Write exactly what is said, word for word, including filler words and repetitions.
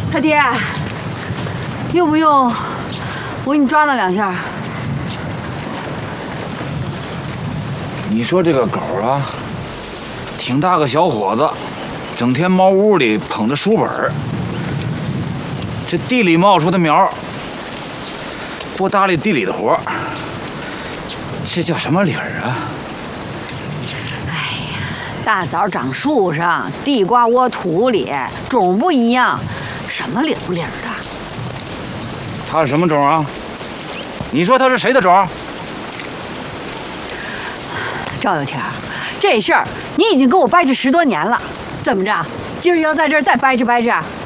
他爹，用不用我给你抓那两下？ 你说这个狗啊，挺大个小伙子，整天猫屋里捧着书本儿，这地里冒出的苗，不搭理地里的活儿，这叫什么理儿啊？ 哎呀，大枣长树上，地瓜窝土里，种不一样，什么理不理的？ 他是什么种啊？你说他是谁的种？ 赵有田，这事儿你已经跟我掰扯十多年了，怎么着？今儿要在这儿再掰扯掰扯？